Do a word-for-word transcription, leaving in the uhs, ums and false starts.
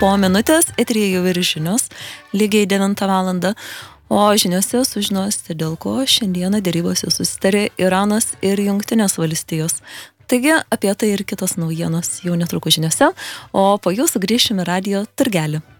po minutės eteryje jau ir žinios, lygiai devintą valandą. O žiniuose sužinosite, dėl ko šiandieną derybose susitarė Iranas ir Jungtinės valstijos. Taigi apie tai ir kitos naujienos jau netrukus žiniuose, o po jų sugrįšime radijo turgelį.